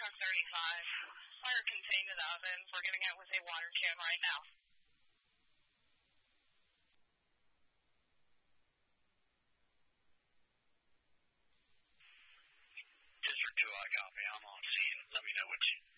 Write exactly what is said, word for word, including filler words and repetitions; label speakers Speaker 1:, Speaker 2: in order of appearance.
Speaker 1: truck thirty-five. Fire contained in the ovens. We're getting out with a water can right now.
Speaker 2: District two, I copy. I'm on scene. Let me know what you